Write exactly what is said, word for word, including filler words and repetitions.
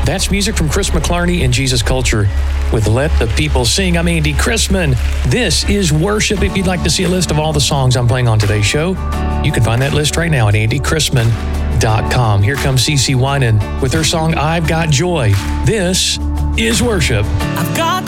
That's music from Chris McClarney and Jesus Culture with Let the People Sing. I'm Andy Chrisman. This is Worship. If you'd like to see a list of all the songs I'm playing on today's show, you can find that list right now at andy chrisman dot com. Here comes CeCe Winans with her song, I've Got Joy. This is Worship. I've got